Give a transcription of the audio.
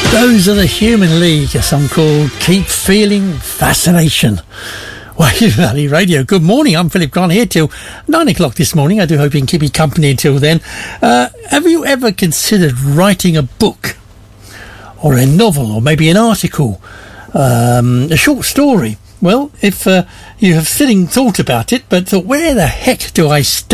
Those are the Human League, a song called Keep Feeling Fascination. Wave Valley Radio. Good morning, I'm Philip Grant here till 9 o'clock this morning. I do hope you can keep me company until then. Have you ever considered writing a book or a novel or maybe an article, a short story? Well, if you have thought about it but thought, where the heck do I start?